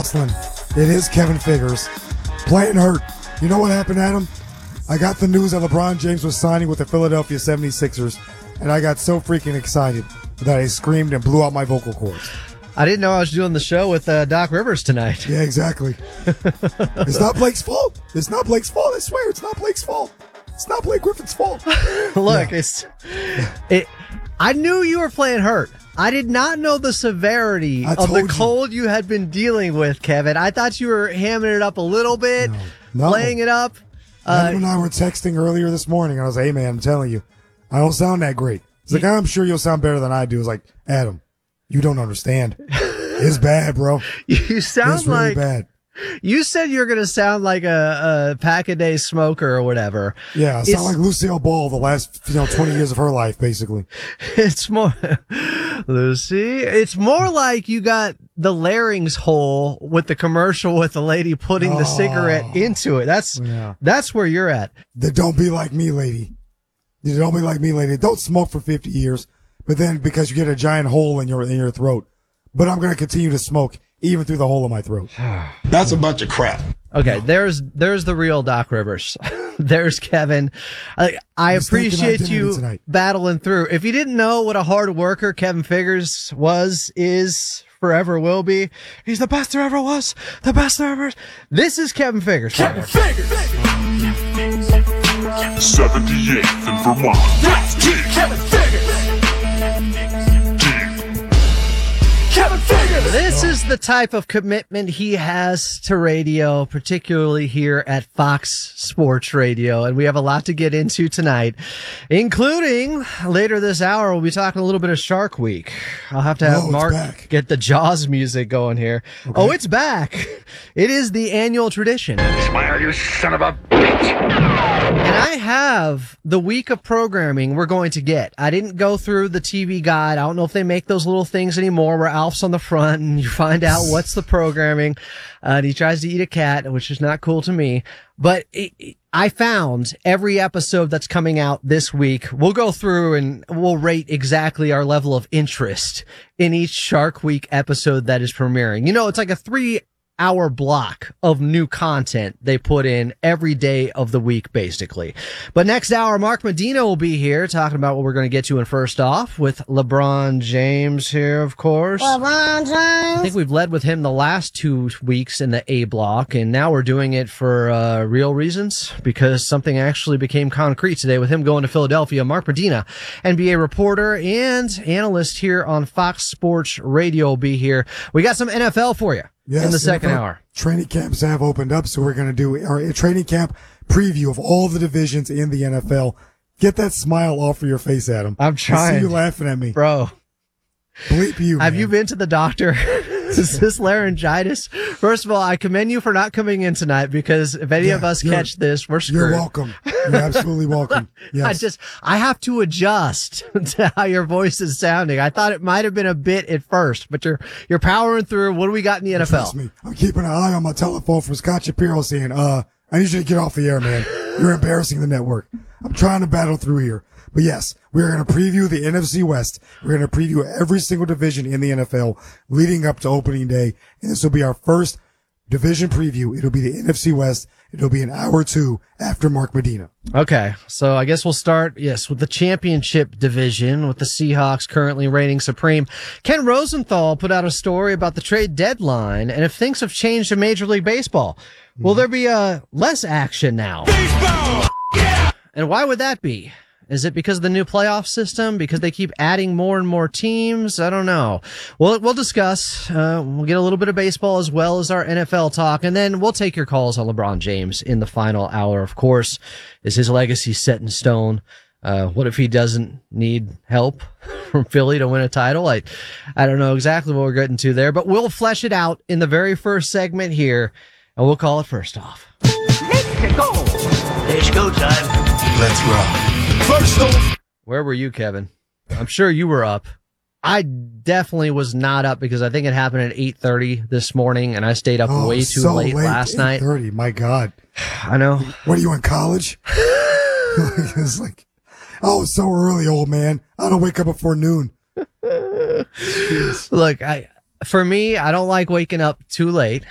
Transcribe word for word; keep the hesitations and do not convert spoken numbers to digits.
Waltzland. It is Kevin Figures. Playing hurt. You know what happened, Adam? I got the news that LeBron James was signing with the Philadelphia seventy-sixers, and I got so freaking excited that I screamed and blew out my vocal cords. I didn't know I was doing the show with uh, Doc Rivers tonight. Yeah, exactly. It's not Blake's fault. It's not Blake's fault. I swear, it's not Blake's fault. It's not Blake Griffin's fault. Look, yeah. it's it. I knew you were playing hurt. I did not know the severity I of the told you. cold you had been dealing with, Kevin. I thought you were hamming it up a little bit, No. No. playing it up. Adam Uh, and I were texting earlier this morning. I was like, hey, man, I'm telling you, I don't sound that great. He's like, I'm sure you'll sound better than I do. I was like, Adam, you don't understand. It's bad, bro. you sound It's really like bad. you said you're going to sound like a, a pack-a-day smoker or whatever. Yeah, I It's- sound like Lucille Ball the last you know twenty years of her life, basically. It's more, Lucy, it's more like you got the larynx hole with the commercial with the lady putting the Oh. cigarette into it. That's, Yeah. that's where you're at. Then don't be like me, lady. You don't be like me, lady. Don't smoke for fifty years, but then because you get a giant hole in your in your throat. But I'm going to continue to smoke even through the hole in my throat. That's a bunch of crap. Okay, there's there's the real Doc Rivers. There's Kevin. I, I Mistaken appreciate identity you tonight. battling through. If you didn't know what a hard worker Kevin Figures was, is, forever will be, he's the best there ever was, the best there ever is. This is Kevin Figures. Kevin Figures. seventy-eighth in Vermont. That's King Kevin Figures. Kevin Figures. This is the type of commitment he has to radio, particularly here at Fox Sports Radio. And we have a lot to get into tonight, including later this hour, we'll be talking a little bit of Shark Week. I'll have to have Oh, it's Mark back. get the Jaws music going here. Oh, it's back. It is the annual tradition. Smile, you son of a bitch. And I have the week of programming we're going to get. I didn't go through the T V guide. I don't know if they make those little things anymore where Alf's on the front and you find out what's the programming. Uh, and he tries to eat a cat, which is not cool to me. But it, it, I found every episode that's coming out this week. We'll go through and we'll rate exactly our level of interest in each Shark Week episode that is premiering. You know, it's like a three hour block of new content they put in every day of the week, basically. But next hour, Mark Medina will be here talking about what we're going to get to. And first off, with LeBron James here, of course. LeBron James. I think we've led with him the last two weeks in the A block, and now we're doing it for uh, real reasons because something actually became concrete today with him going to Philadelphia. Mark Medina, N B A reporter and analyst here on Fox Sports Radio, will be here. We got some N F L for you. Yes, in the second N F L hour. Training camps have opened up, so we're going to do our training camp preview of all the divisions in the N F L. Get that smile off of your face, Adam. I'm I trying. see you laughing at me. Bro, Bleep you, have man. you been to the doctor? Is this laryngitis? First of all, I commend you for not coming in tonight because if any Yeah, of us you're- catch this, we're screwed. You're welcome. You're absolutely welcome. Yes. I just, I have to adjust to how your voice is sounding. I thought it might have been a bit at first, but you're, you're powering through. What do we got in the N F L? Trust me. I'm keeping an eye on my telephone from Scott Shapiro saying, uh, I need you to get off the air, man. You're embarrassing the network. I'm trying to battle through here. But yes, we're going to preview the N F C West. We're going to preview every single division in the N F L leading up to opening day. And this will be our first division preview. It'll be the N F C West. It'll be an hour or two after Mark Medina. Okay, so I guess we'll start, yes, with the championship division, with the Seahawks currently reigning supreme. Ken Rosenthal put out a story about the trade deadline, and if things have changed in Major League Baseball, will there be uh, less action now? Baseball. Yeah. And why would that be? Is it because of the new playoff system? Because they keep adding more and more teams? I don't know. We'll, we'll discuss. Uh, we'll get a little bit of baseball as well as our N F L talk. And then we'll take your calls on LeBron James in the final hour. Of course, is his legacy set in stone? Uh, what if he doesn't need help from Philly to win a title? I, I don't know exactly what we're getting to there, but we'll flesh it out in the very first segment here. And we'll call it first off. Let's go. It's go time. Let's rock. First off. Where were you, Kevin? I'm sure you were up. I definitely was not up because I think it happened at eight thirty this morning and I stayed up Oh, way too so late, last night. eight thirty. My God. I know. What are you in college? It's like, oh, it's so early, old man. I don't wake up before noon. Look, I, for me, I don't like waking up too late.